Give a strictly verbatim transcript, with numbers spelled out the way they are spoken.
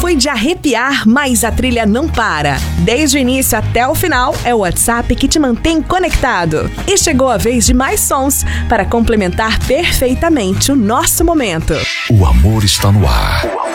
foi de arrepiar, mas a trilha não para. Desde o início até o final, é o WhatsApp que te mantém conectado. E chegou a vez de mais sons para complementar perfeitamente o nosso momento. O amor está no ar.